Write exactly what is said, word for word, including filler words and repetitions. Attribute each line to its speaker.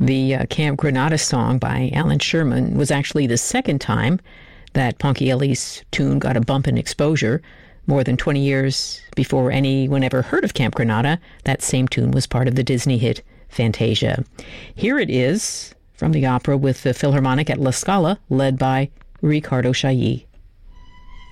Speaker 1: The uh, Camp Granada song by Alan Sherman was actually the second time that Ponchielli's tune got a bump in exposure. More than twenty years before anyone ever heard of Camp Granada, that same tune was part of the Disney hit Fantasia. Here it is from the opera with the Philharmonic at La Scala, led by Riccardo Chailly.